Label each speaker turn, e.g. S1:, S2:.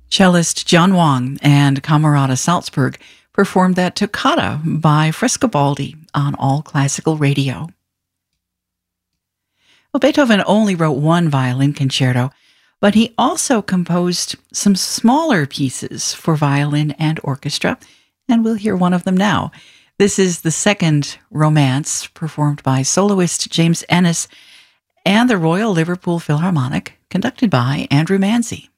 S1: Cellist John Wang and Camerata Salzburg performed that toccata by Frescobaldi on All Classical Radio. Well, Beethoven only wrote one violin concerto, but he also composed some smaller pieces for violin and orchestra, and we'll hear one of them now. This is the second Romance, performed by soloist James Ennis and the Royal Liverpool Philharmonic, conducted by Andrew Manzi.